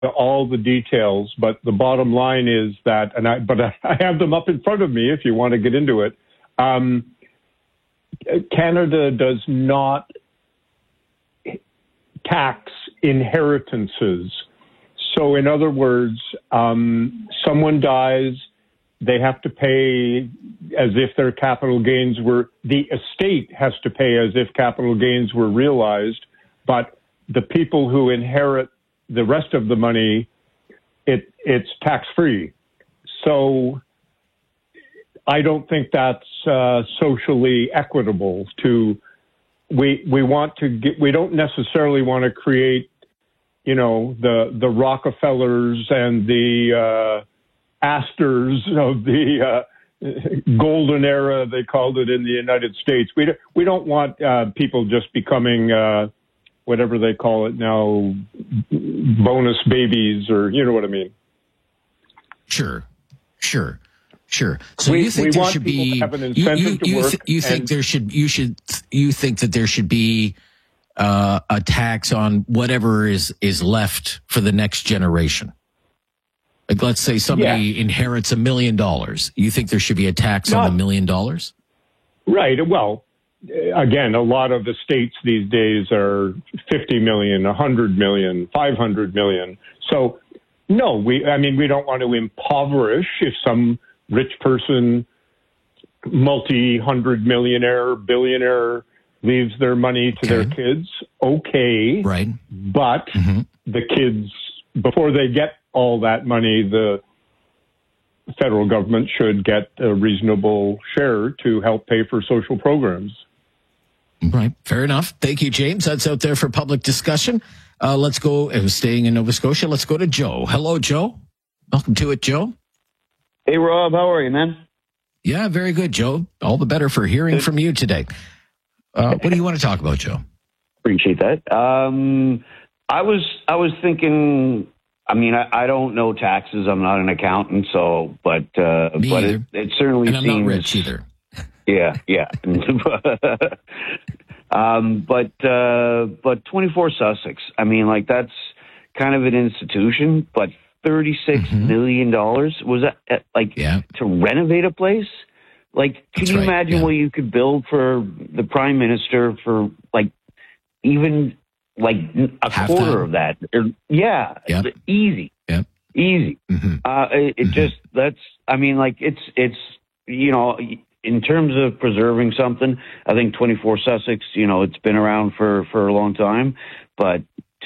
all the details, but the bottom line is that, I have them up in front of me if you want to get into it. Canada does not tax inheritances. So in other words, someone dies, they have to pay as if their capital gains the estate has to pay as if capital gains were realized, but the people who inherit the rest of the money, it's tax-free. So I don't think that's socially equitable. We don't necessarily want to create, the Rockefellers and the Astors of the golden era, they called it in the United States. We don't want people just becoming whatever they call it now, bonus babies, or you know what I mean. Sure. So you think there should be you think that there should be a tax on whatever is left for the next generation? Like, let's say somebody inherits $1 million. You think there should be a tax on the $1 million? Right. Well, again, a lot of the states these days are 50 million, 100 million, 500 million. So, no, we don't want to impoverish if some rich person, multi-hundred millionaire, billionaire, leaves their money to their kids. Okay. Right. But the kids, before they get all that money, the federal government should get a reasonable share to help pay for social programs. Right. Fair enough. Thank you, James. That's out there for public discussion. Let's go, staying in Nova Scotia, let's go to Joe. Hello, Joe. Welcome to it, Joe. Hey, Rob. How are you, man? Yeah, very good, Joe. All the better for hearing from you today. What do you want to talk about, Joe? Appreciate that. I was thinking, I don't know taxes. I'm not an accountant, so, but it certainly and I'm seems... not rich either. Yeah. But 24 Sussex, that's kind of an institution, but $36 million, was that to renovate a place? Can you imagine what you could build for the prime minister for even a quarter of that? Easy. Yeah. Easy. In terms of preserving something, I think 24 Sussex, it's been around for a long time, but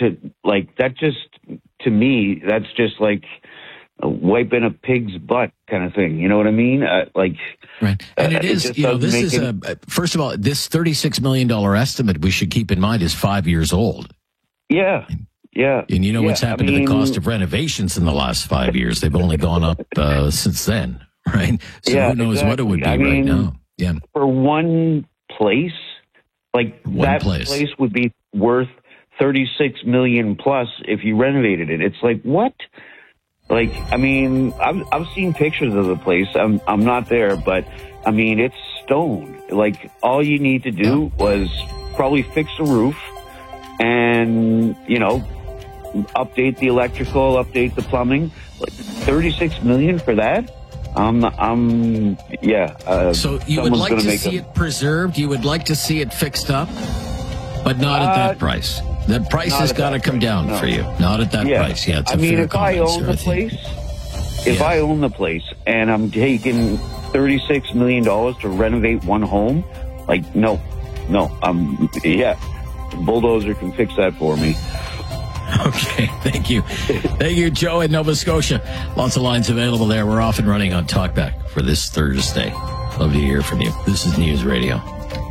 to me, that's just like wiping a pig's butt kind of thing. You know what I mean? Right. And it is, first of all, this $36 million estimate we should keep in mind is 5 years old. Yeah. Yeah. And what's happened to the cost of renovations in the last 5 years? They've only gone up since then. Right. So who knows what it would be right now. Yeah. For one place, place would be worth $36 million plus if you renovated it. It's like, what? I've seen pictures of the place. I'm not there, but it's stone. All you need to do was probably fix the roof and, update the electrical, update the plumbing. $36 million for that? So you would like to see it preserved? You would like to see it fixed up? But not at that price. The price has got to come down for you. Not at that price. Yeah, it's a fair comment, I own the place, I own the place and I'm taking $36 million to renovate one home, no. The bulldozer can fix that for me. Okay, thank you. Thank you, Joe in Nova Scotia. Lots of lines available there. We're off and running on Talkback for this Thursday. Love to hear from you. This is News Radio.